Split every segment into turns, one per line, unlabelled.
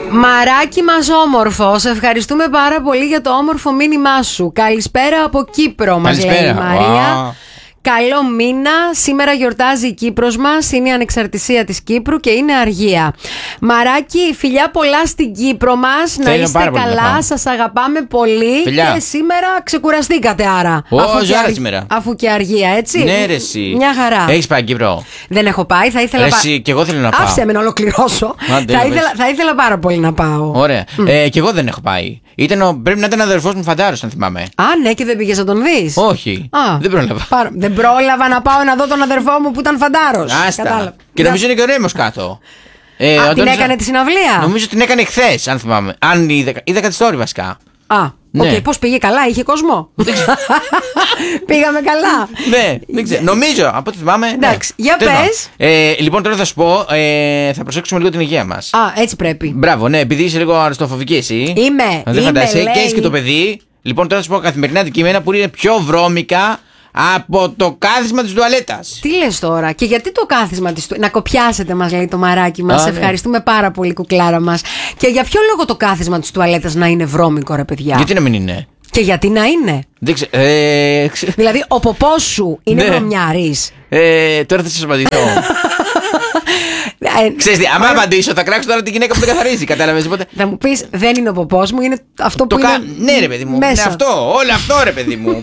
Μαράκι μας όμορφο, σε ευχαριστούμε πάρα πολύ για το όμορφο μήνυμά σου. Καλησπέρα από Κύπρο, μας λέει η Μαρία. Καλό μήνα. Σήμερα γιορτάζει η Κύπρος μας. Είναι η ανεξαρτησία της Κύπρου και είναι αργία. Μαράκι, φιλιά πολλά στην Κύπρο μας. Να είστε καλά. Σας αγαπάμε πολύ.
Φιλιά.
Και σήμερα ξεκουραστήκατε άρα. Αφού και αργία, έτσι.
Ναι, ρε, εσύ.
Μια χαρά.
Έχεις πάει Κύπρο?
Δεν έχω πάει. Θα ήθελα.
Εσύ, και εγώ θέλω να πάω.
Άφησε με να ολοκληρώσω. Θα ήθελα πάρα πολύ να πάω.
Ωραία. Και εγώ δεν έχω πάει. Πρέπει να ήταν αδερφός μου Φαντάρος, αν θυμάμαι.
Α, ναι, και δεν πήγες να τον δεις?
Όχι. Δεν πρόλαβα.
Δεν πρόλαβα να πάω να δω τον αδερφό μου που ήταν Φαντάρος.
Άστα. Και νομίζω είναι και ο Ρέμος κάτω.
Την έκανε τη συναυλία?
Νομίζω την έκανε χθες, αν θυμάμαι. Αν είδα κάτι story βασικά.
Ναι. Πώς πήγε, καλά, είχε κόσμο? Πήγαμε καλά.
Ναι, δεν ξέρω. Νομίζω, από ό,τι θυμάμαι.
Εντάξει, για πες.
Λοιπόν, τώρα θα σου πω, θα προσέξουμε λίγο την υγεία μας.
Έτσι πρέπει.
Μπράβο, ναι, επειδή είσαι λίγο αριστοφοβική εσύ.
Είμαι.
Δεν φαντάζεσαι. Και έχεις και το παιδί. Λοιπόν, τώρα θα σου πω καθημερινά αντικείμενα που είναι πιο βρώμικα από το κάθισμα της τουαλέτας.
Τι λες τώρα? Και γιατί το κάθισμα της τουαλέτας? Να κοπιάσετε, μας λέει το μαράκι μας. Σε ευχαριστούμε πάρα πολύ, κουκλάρα μας. Και για ποιο λόγο το κάθισμα της τουαλέτας να είναι βρώμικο, ρε παιδιά?
Γιατί να μην είναι?
Και γιατί να είναι? Δηλαδή, ο ποπός σου είναι βρωμιάρης?
Τώρα θα σας απαντήσω. Ξέρεις τι, άμα απαντήσω θα κράξω τώρα τη γυναίκα που δεν καθαρίζει. Κατάλαβες?
Θα μου πεις, δεν είναι ο ποπός μου, είναι αυτό που είναι.
Ναι, ρε παιδί μου.
Μέσα.
Ναι, όλο αυτό, ρε παιδί μου.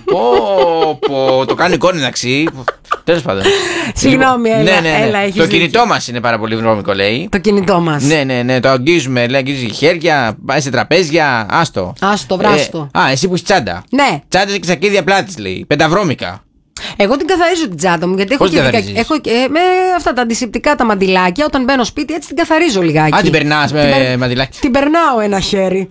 Το κάνω εικόνα, εντάξει. Τέλος πάντων.
Συγγνώμη, έλα, έχεις
το κινητό μας είναι πάρα πολύ βρώμικο, λέει.
Το κινητό μας.
Ναι, το αγγίζουμε. Λέει, αγγίζει χέρια, πάει σε τραπέζια. Άστο.
Βράστο.
Εσύ που έχει τσάντα.
Ναι.
Τσάντα και ξακίδια πλάτης, λέει. Πενταβρώμικα.
Εγώ την καθαρίζω την τσάντα μου, γιατί έχω με αυτά τα αντισηπτικά τα μαντιλάκια. Όταν μπαίνω σπίτι, έτσι την καθαρίζω λιγάκι.
Την περνάς με μαντιλάκι?
Την περνάω ένα χέρι.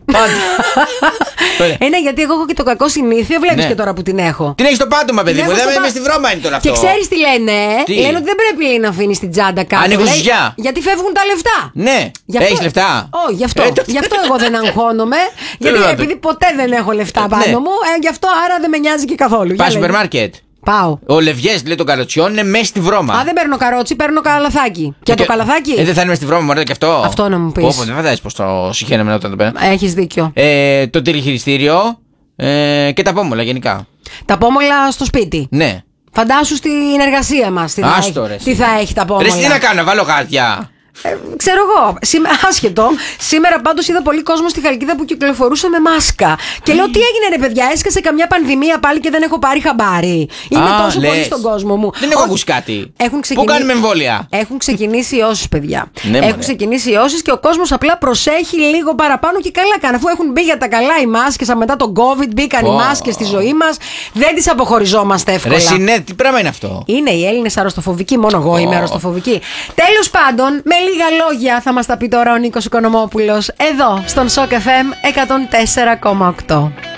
Ναι, γιατί εγώ έχω και το κακό συνήθεια, βλέπεις και τώρα που την έχω.
Την έχεις στο πάτωμα, παιδί μου. Δεν είμαι στη βρώμα, είναι τώρα αυτό.
Και ξέρεις τι λένε? Λένε ότι δεν πρέπει να αφήνεις την τσάντα κάτω.
Ανοίγουν ζυγιά.
Γιατί φεύγουν τα λεφτά.
Ναι. Έχεις λεφτά?
Όχι, γι' αυτό εγώ δεν αγχώνομαι. Γιατί επειδή ποτέ δεν έχω λεφτά πάνω μου, γι' αυτό άρα δεν με νοιάζει και καθόλου.
Πάει σούπερ μάρκετ.
Πάω.
Ο Λευγές, λέει, των καροτσιών είναι μέσα στη βρώμα.
Δεν παίρνω καρότσι, παίρνω καλαθάκι. Και το καλαθάκι.
Δεν θα είναι μέσα στη βρώμα, μωρέ, και αυτό.
Αυτό να μου πεις.
Δεν φαντάζεσαι πως το συχαίναμε όταν το παίρνω.
Έχεις δίκιο.
Το τηλεχειριστήριο και τα πόμολα γενικά.
Τα πόμολα στο σπίτι.
Ναι.
Φαντάσου στην εργασία μας. Τι θα έχει τα πόμολα.
Ρε, τι να κάνω, να βάλω χάρτια.
Ξέρω εγώ, άσχετο. Σήμερα πάντως είδα πολύ κόσμο στη Χαλκίδα που κυκλοφορούσε με μάσκα. Και λέω, τι έγινε, ρε παιδιά, έσκασε καμιά πανδημία πάλι και δεν έχω πάρει χαμπάρι? Είμαι τόσο πολύ στον κόσμο μου.
Δεν έχω ακούσει κάτι. Πού κάνουμε εμβόλια?
Έχουν ξεκινήσει ιώσεις, παιδιά. Έχουν ξεκινήσει ιώσεις και ο κόσμος απλά προσέχει λίγο παραπάνω και καλά κάνει. Αφού έχουν μπει για τα καλά οι μάσκες, μετά τον COVID μπήκαν οι μάσκες στη ζωή μας. Δεν τις αποχωριζόμαστε εύκολα.
Ρε, ναι, τι πράγμα είναι αυτό?
Είναι οι Έλληνες αρρωστοφοβικοί, μόνο εγώ είμαι αρρωστοφοβική. Τέλος πάντων, με λίγα λόγια θα μας τα πει τώρα ο Νίκος Οικονομόπουλος εδώ στον Shock FM 104,8.